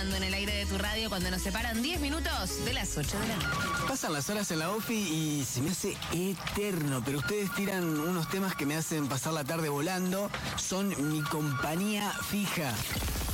En el aire de tu radio cuando nos separan 10 minutos de las 8 de la noche. Pasan las horas en la OFI y se me hace eterno, pero ustedes tiran unos temas que me hacen pasar la tarde volando. Son mi compañía fija.